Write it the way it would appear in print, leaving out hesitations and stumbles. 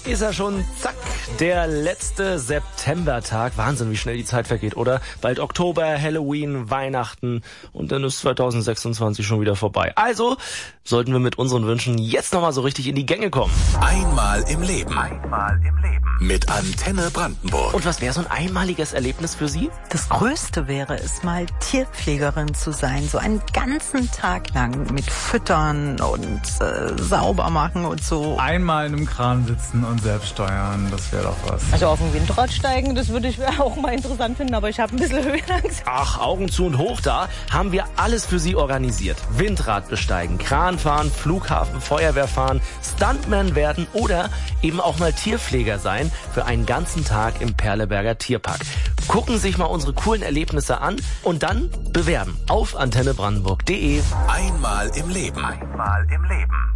ist er schon, zack, der letzte Septembertag. Wahnsinn, wie schnell die Zeit vergeht, oder? Bald Oktober, Halloween, Weihnachten und dann ist 2026 schon wieder vorbei. Also sollten wir mit unseren Wünschen jetzt nochmal so richtig in die Gänge kommen. Einmal im Leben. Mit Antenne Brandenburg. Und was wäre so ein einmaliges Erlebnis für Sie? Das Größte wäre es, mal Tierpflegerin zu sein. So einen ganzen Tag lang mit Füttern und sauber machen und so. Einmal in einem Kran sitzen und selbst steuern, das wäre doch was. Also auf dem Windrad steigen, das würde ich auch mal interessant finden, aber ich habe ein bisschen Höhenangst. Ach, Augen zu und hoch, da haben wir alles für Sie organisiert. Windrad besteigen, Kran fahren, Flughafen, Feuerwehr fahren, Stuntman werden oder eben auch mal Tierpfleger sein für einen ganzen Tag im Perleberger Tierpark. Gucken Sie sich mal unsere coolen Erlebnisse an und dann bewerben auf antennebrandenburg.de. Einmal im Leben.